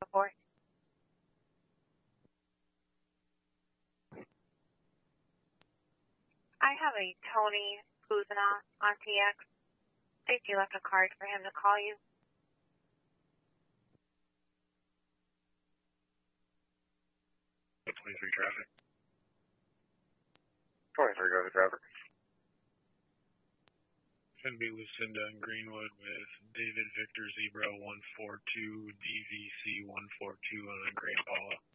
Report. I have a Tony Kuzina on TX. Safety left a card for him to call you. 23 traffic. 23 go to traffic. Going to be Lucinda in Greenwood with David Victor Zebra 142 DVC 142 on a Great Paula.